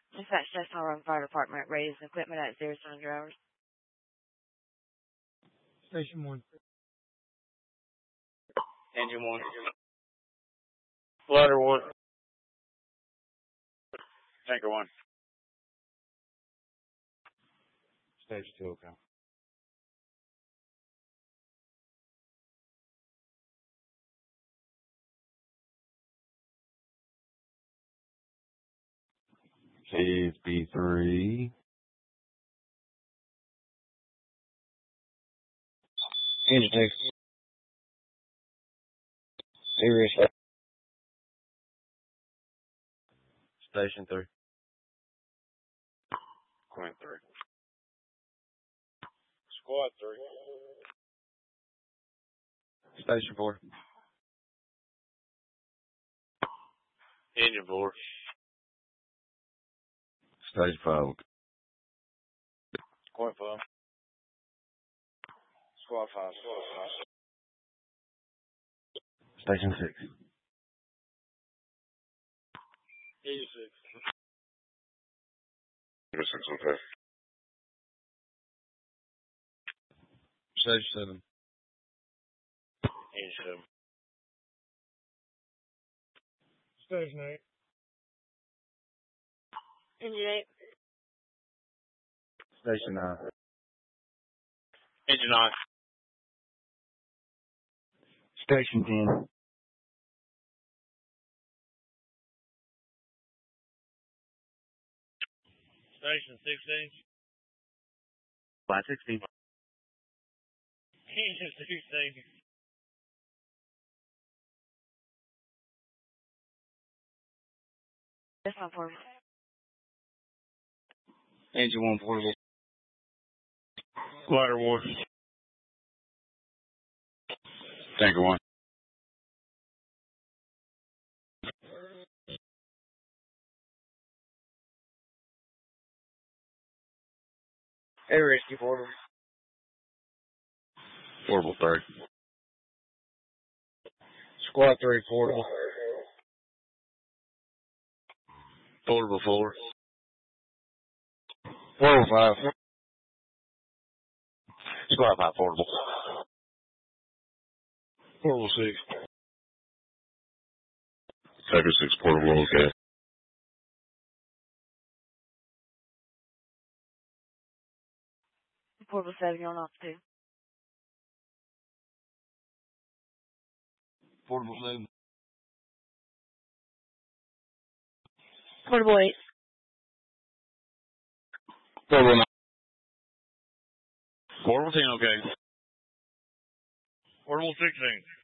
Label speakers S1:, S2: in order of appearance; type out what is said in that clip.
S1: Dispatch Test Run Fire Department, raise equipment at 0 100 hours.
S2: Station 1.
S3: Engine 1.
S2: Ladder 1.
S3: Tanker 1.
S2: Stage 2, okay. KSB3.
S3: Engine 2. Serious.
S2: Station 3.
S3: Quint 3. Squad 3.
S2: Station 4.
S3: Engine 4.
S2: Station 5.
S3: Quint 5. Squad 5. Squad 5.
S2: Station 6.
S3: Engine 6. Engine 6, okay.
S2: Station 7.
S3: Engine 7.
S2: Station 8.
S1: Engine 8.
S2: Station 9.
S3: Engine 9.
S2: Station 10.
S3: Station 16.
S2: Flight 16.
S3: Engine 16.
S1: That's not portable.
S3: Engine 1 portable.
S2: Ladder 1.
S3: Tanker 1. Air rescue portable.
S2: Portable 3.
S3: Squad 3 portable.
S2: Portable 4.
S3: Portable 5. Squad 5 portable.
S2: Portable 6.
S3: Tanker 6 portable, okay.
S1: Portable 7, you're on off 2.
S2: Portable 7.
S1: Portable 8.
S3: Portable 9.
S2: Portable 10, okay. Portable 16.